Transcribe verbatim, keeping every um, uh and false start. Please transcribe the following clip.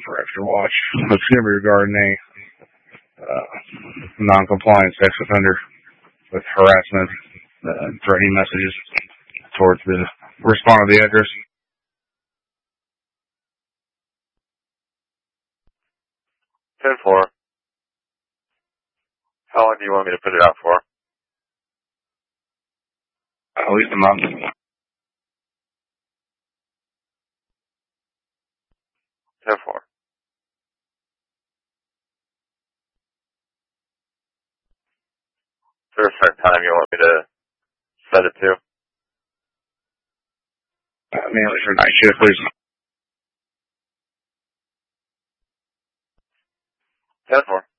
for extra watch. It's going to be regarding a uh, non-compliant sex offender with harassment, uh, threatening messages towards the respondent of the address. ten four. How long do you want me to put it out for? At least a month. ten four. Is there a certain time you want me to set it to? Uh, mainly for night shift, please. ten four.